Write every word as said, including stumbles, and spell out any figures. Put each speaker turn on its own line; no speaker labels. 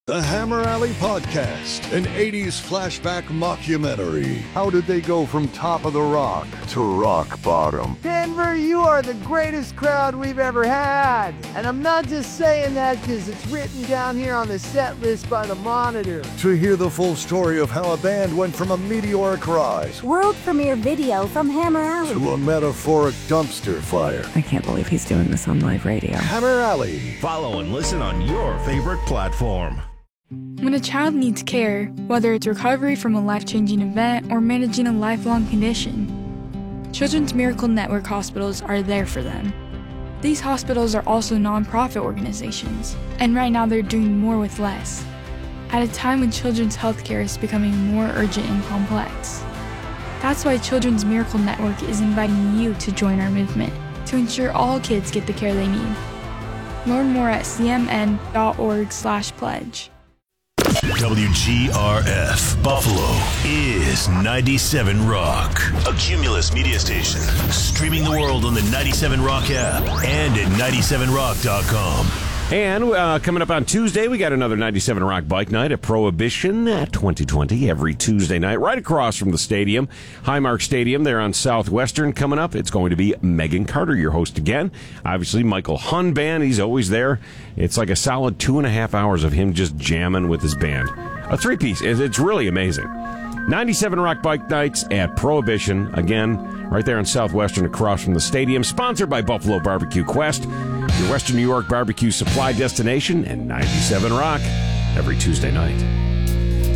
The Hammer Alley Podcast, an eighties flashback mockumentary. How did they go from top of the rock to rock bottom?
Denver, you are the greatest crowd we've ever had. And I'm not just saying that because it's written down here on the set list by the Monitor.
To hear the full story of how a band went from a meteoric rise,
world premiere video from Hammer Alley,
to a metaphoric dumpster fire.
I can't believe he's doing this on live radio.
Hammer Alley.
Follow and listen on your favorite platform.
When a child needs care, whether it's recovery from a life-changing event or managing a lifelong condition, Children's Miracle Network hospitals are there for them. These hospitals are also nonprofit organizations, and right now they're doing more with less, at a time when children's healthcare is becoming more urgent and complex. That's why Children's Miracle Network is inviting you to join our movement to ensure all kids get the care they need. Learn more at c m n dot org slash pledge.
W G R F Buffalo is ninety-seven Rock, a Cumulus media station, streaming the world on the ninety-seven Rock app and at ninety-seven rock dot com.
And uh, coming up on Tuesday, we got another ninety-seven Rock Bike Night at Prohibition at twenty twenty every Tuesday night, right across from the stadium, Highmark Stadium there on Southwestern. Coming up, it's going to be Megan Carter, your host again. Obviously, Michael Hun Band, he's always there. It's like a solid two and a half hours of him just jamming with his band. A three-piece. It's really amazing. ninety-seven Rock Bike Nights at Prohibition, again, right there on Southwestern across from the stadium. Sponsored by Buffalo Barbecue Quest, your Western New York barbecue supply destination, and ninety-seven Rock every Tuesday night.